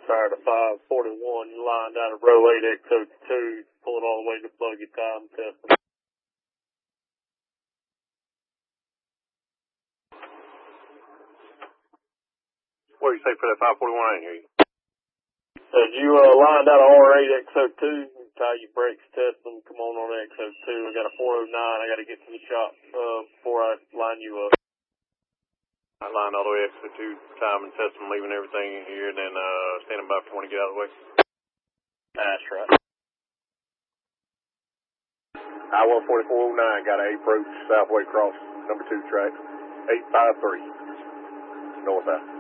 Prior to 541, you lined out of row 8X02, pulling all the way to buggy time testing. What do you say for that 541? I didn't hear you. Said you lined out of R8X02, tie your brakes, test them, come on X02. I got a 409, I got to get to the shop before I line you up. I lined all the way up to 2 time and test them, leaving everything in here, and then standing by for 20 to get out of the way. That's right. I-14409 got an approach Southway cross, number 2 track, 853, northbound.